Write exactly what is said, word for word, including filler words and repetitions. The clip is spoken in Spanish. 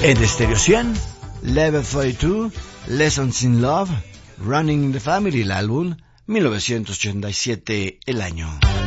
Ed Stereo cien, Level cuarenta y dos, Lessons in Love, Running the Family, el álbum, mil novecientos ochenta y siete el año.